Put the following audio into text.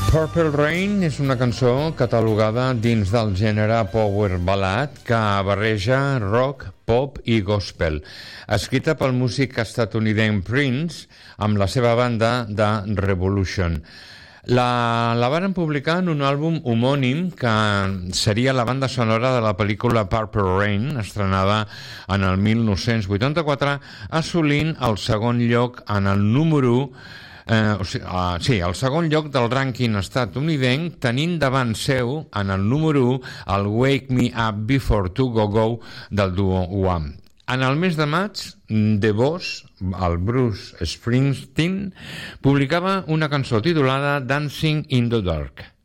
Purple Rain és una cançó catalogada dins del gènere power ballad que barreja rock, pop i gospel, escrita pel músic estatunidenc Prince amb la seva banda de Revolution. La varen publicar en un àlbum homònim que seria la banda sonora de la pel·lícula Purple Rain, estrenada en el 1984, assolint el segon lloc en el número 1, el segon lloc del rànquing estatunidenc, tenint davant seu en el número 1 el Wake Me Up Before to Go Go del duo Wham. En el mes de maig, The Boss, el Bruce Springsteen, publicava una cançó titulada Dancing in the Dark.